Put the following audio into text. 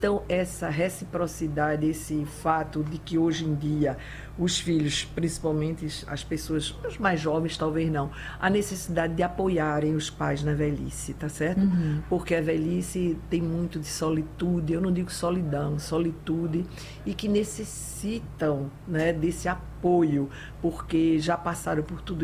Então, essa reciprocidade, esse fato de que hoje em dia os filhos, principalmente as pessoas, os mais jovens talvez não, a necessidade de apoiarem os pais na velhice, tá certo? Uhum. Porque a velhice tem muito de solitude, eu não digo solidão, solitude, e que necessitam, né, desse apoio, porque já passaram por tudo